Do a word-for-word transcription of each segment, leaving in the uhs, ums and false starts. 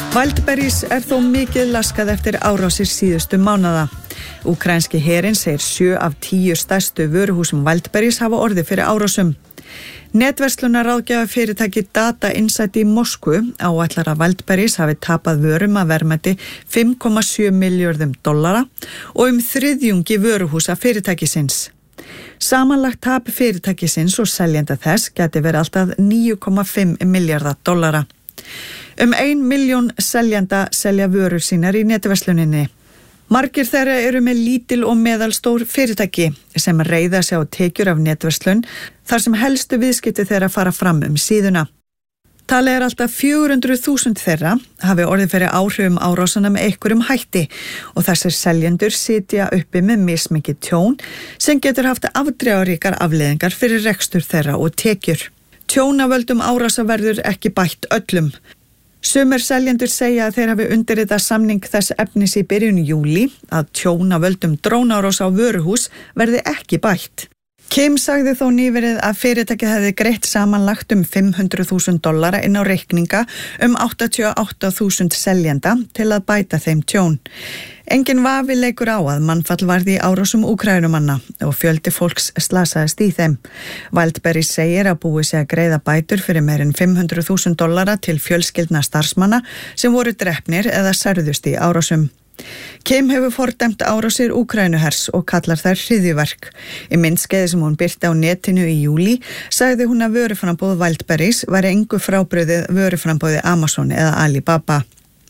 Wildberries er þó mikið laskað eftir árásir síðustu mánaða. Úkraínski herinn segir sjö af tíu stærstu vöruhúsum Wildberries hafa orðið fyrir árásum. Netverslunaráðgjafa fyrirtæki Data Insight í Moskvu áætlar að Wildberries hafi tapað vörum að verðmæti fimm komma sjö milljörðum dollara og um þriðjungi vöruhúsa fyrirtækisins. Samanlagt tap fyrirtækisins og seljenda þess gæti verið alltaf níu komma fimm milljarða dollara. Um ein milljón seljenda selja vörur sínar í netversluninni. Margir þeirra eru með lítil og meðalstór fyrirtæki sem reiða sig á tekjur af netverslun þar sem helstu viðskipti þeirra fara fram um síðuna. Talið er alltaf fjögur hundruð þúsund þeirra hafi orðið fyrir áhrifum árásana með einhverjum hætti og þessir seljendur sitja uppi með mismikið tjón sem getur haft afdrifaríkar afleiðingar fyrir rekstur þeirra og tekjur. Tjón af völdum árása verður ekki bætt öllum. Sumir seljendur segja að þeir hafi undirritað samning þess efnis í byrjun júlí að tjón af völdum drónárás á vöruhús verði ekki bætt. Kim sagði þó nýverið að fyrirtækið hefði greitt samanlagt um fimm hundruð þúsund dollara inn á reikninga um áttatíu og átta þúsund seljenda til að bæta þeim tjón. Engin vafi leikur á að mannfall varði í árásum Úkraínumanna og fjöldi fólks slasaðist í þeim. Wildberries segir að búið sé að greiða bætur fyrir meir en fimm hundruð þúsund dollara til fjölskyldna starfsmanna sem voru drepnir eða særðust í árásum. Kim hefur fordæmt árásir Úkraínuhers og kallar þær hryðjuverk. Í myndskeiði sem hún birti á netinu í júlí sagði hún að vöruframboð Wildberries væri engu frábrugðið vöruframboði Amazon eða Alibaba.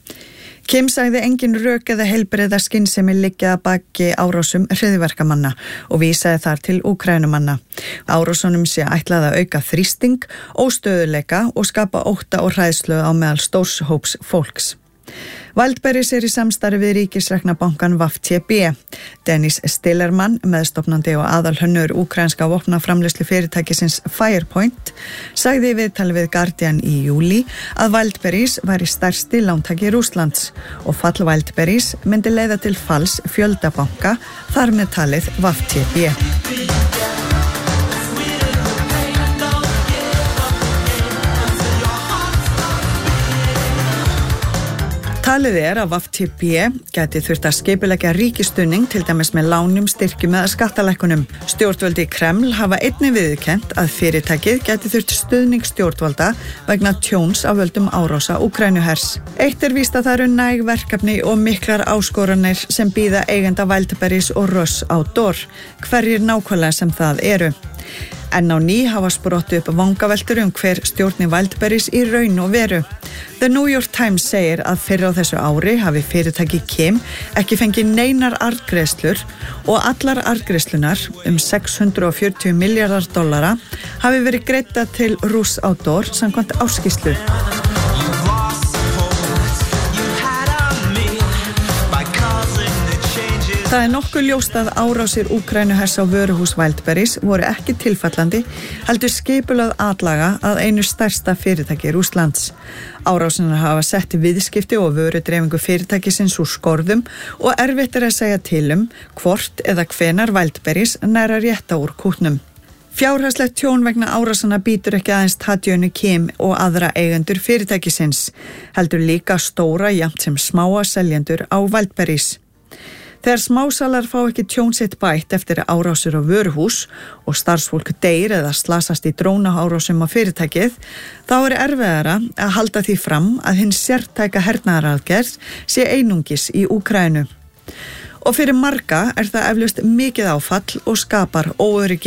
Kim sagði engin rök eða heilbrigða skynsemi liggja að baki árásum hryðjuverkamanna og vísaði þar til Úkraínumanna. Árásunum sé ætlað að auka þrýsting, óstöðuleika og skapa ótta og hræðslu á meðal stórs hóps fólks. Wildberries er í samstarfi við ríkisrekna bankan V T B. Dennis Stillermann, meðstofnandi og aðalhönnur úkraínska vopnaframleiðslu fyrirtækisins Firepoint, sagði í viðtali við Guardian í júlí að Wildberries væri stærsti lántaki Rússlands og fall Wildberries myndi leiða til falls fjölda banka, þar með talið V T B. Talið er að V T B gæti þurft að skipuleggja ríkisstuðning til dæmis með lánum, styrkjum eða skattalækkunum. Stjórnvöld í Kreml hafa einnig viðurkennt að fyrirtækið gæti þurft stuðning stjórnvalda vegna tjóns af völdum árása Úkraínuhers. Eitt er víst að það eru næg verkefni og miklar áskoranir sem bíða eigenda Wildberries og Russ Outdoor. Hverjir nákvæmlega sem það eru? En á ný hafa sprottu upp vangaveltur um hver stjórni Wildberries í raun og veru. The New York Times segir að fyrr á þessu ári hafi fyrirtæki Kim ekki fengið neinar arðgreiðslur og allar arðgreiðslunar um sex hundruð og fjörutíu milljarðar dollara hafi verið greiddar til Russ Outdoor samkvæmt áskýrslu. Það er nokkuð ljóst að árásir Úkraínuhers á vöruhús Wildberries voru ekki tilfallandi, heldur skipulögð atlaga að einu stærsta fyrirtæki Rússlands. Árásinar hafa sett viðskipti og vörudreifingu fyrirtækisins úr skorðum og erfitt er að segja til um hvort eða hvenar Wildberries nær að rétta úr kútnum. Fjárhagslegt tjón vegna árásana býtur ekki aðeins Tatjönu Kim og aðra eigendur fyrirtækisins, heldur líka stóra jafnt sem smáa seljendur á Wildberries. Þegar smásalar fá ekki tjón sitt bætt eftir árásir á vöruhús og starfsfólk deyr eða slasast í drónaárásum á fyrirtækið, þá er erfiðara að halda því fram að hinn sértæka hernaðaraðgerð sé einungis í Úkraínu. Og fyrir marga er það eflaust mikið áfall og skapar óöryggi